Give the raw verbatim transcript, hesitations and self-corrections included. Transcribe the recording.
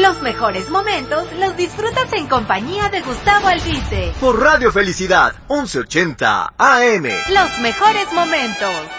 Los mejores momentos los disfrutas en compañía de Gustavo Albice. Por Radio Felicidad, once ochenta A M. Los mejores momentos.